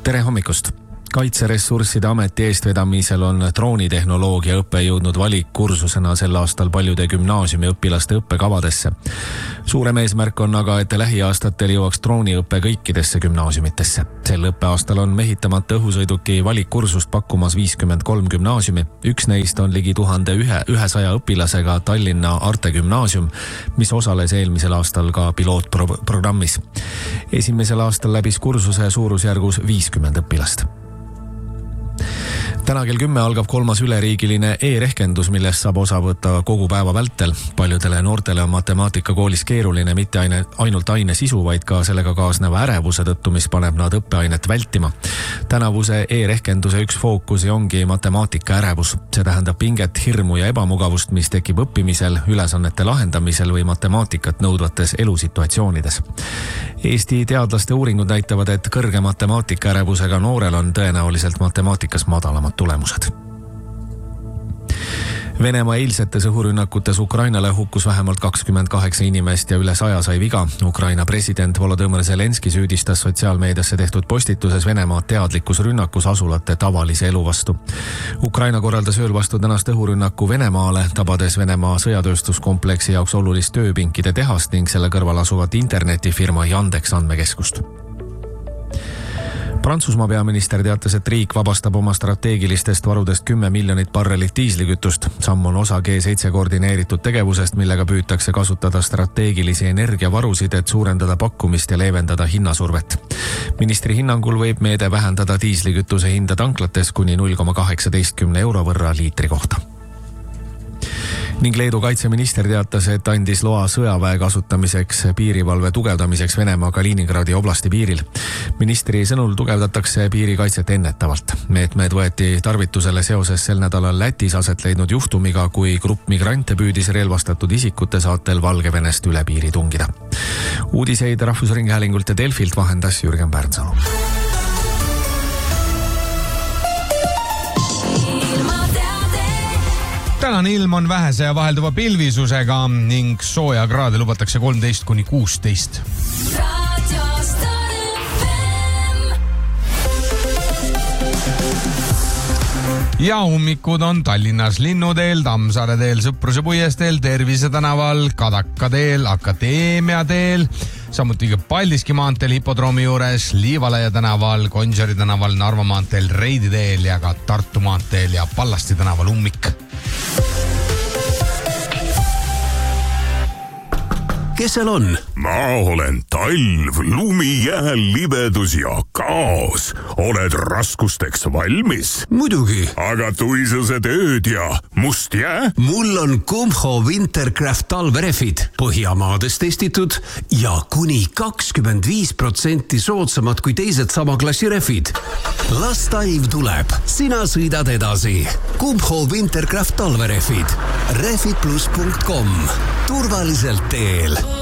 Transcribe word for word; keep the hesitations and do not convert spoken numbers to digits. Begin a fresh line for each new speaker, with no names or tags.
Tere hommikust! Kaitseressursside ameti eestvedamisel on droonitehnoloogia õpe jõudnud valikkursusena sel aastal paljude gümnaasiumi õpilaste õppekavadesse. Suurem eesmärk on aga, et lähiaastatel jõuaks drooniõppe kõikidesse gümnaasiumitesse. Sel õppeaastal on mehitamata õhusõiduki valikkursust pakkumas viiskümmend kolm gümnaasiumi. Üks neist on ligi tuhande ühesaja õpilasega Tallinna Arte gümnaasium, mis osales eelmisel aastal ka pilootprogrammis. Esimesel aastal läbis kursuse suurusjärgus viiskümmend õpilast. Täna kell kümme algab kolmas üleriigiline e-rehkendus, millest saab osa võtta kogu päeva vältel. Paljudele noortele on matemaatika koolis keeruline mitte aine, ainult aine sisu, vaid ka sellega kaasneva ärevuse tõttu, mis paneb nad õppeainet vältima. Tänavuse e-rehkenduse üks fookusi ongi matemaatika ärevus. See tähendab pinget, hirmu ja ebamugavust, mis tekib õppimisel, ülesannete lahendamisel või matemaatikat nõudvates elusituatsioonides. Eesti teadlaste uuringud näitavad, et kõrge matemaatika ärevusega noorel on tõenäoliselt matemaatikas madalamad tulemused. Venemaa eilsetes õhurünnakutes Ukrainale hukkus vähemalt kakskümmend kaheksa inimest ja üle saja sai viga. Ukraina president Volodõmõr Zelenski süüdistas sotsiaalmeediasse tehtud postituses Venemaa teadlikkus rünnakus asulate tavalise elu vastu. Ukraina korraldas ööl vastu tänast õhurünnaku Venemaale, tabades Venemaa sõjatööstuskompleksi jaoks olulist tööpinkide tehast ning selle kõrval asuvat internetifirma Yandex andmekeskust. Prantsusmaa peaminister teatas, et riik vabastab oma strateegilistest varudest kümme miljonit barrelit diislikütust. Samm on osa G seitse koordineeritud tegevusest, millega püütakse kasutada strateegilisi energiavarusid, et suurendada pakkumist ja leevendada hinnasurvet. Ministri hinnangul võib meede vähendada diislikütuse hinda tanklates kuni null koma kaheksateist euro võrra liitri kohta. Ning Leedu kaitseminister teatas, et andis loa sõjaväe kasutamiseks piirivalve tugevdamiseks Venemaa Kaliningradi oblasti piiril. Ministri sõnul tugevdatakse piirikaitset ennetavalt. Meetmed võeti tarvitusele seoses sel nädalal Lätis aset leidnud juhtumiga, kui grupp migrante püüdis relvastatud isikute saatel Valgevenest üle piiri tungida. Uudiseid Rahvusringhäälingult ja Delfilt vahendas Jürgen Pärnsalu.
Tänane ilm on vähese ja vahelduva pilvisusega ning sooja kraade lubatakse kolmteist kuni kuusteist. Ja ummikud on Tallinnas Linnuteel, Tammsaare teel, Sõpruse puiesteel, Tervise tänaval, Kadaka teel, Akadeemia teel, samuti Paldiski maanteel, Hipodroomi juures, Liivalaia tänaval, Gonsiori tänaval, Narva maanteel, Reidi teel ja ka Tartu maanteel ja Pallasti tänaval ummik.
Kes seal on?
Ma olen talv, lumi, jääl, libedus ja kaos. Oled raskusteks valmis?
Muidugi.
Aga tuisused ööd ja must jää?
Mul on Kumho Wintercraft talverefid. Põhjamaades testitud ja kuni kakskümmend viis protsenti soodsamad kui teised sama klassi refid. Las talv tuleb. Sina sõidad edasi. Kumho Wintercraft talverefid. refid plus punkt com. Turvaliselt teel.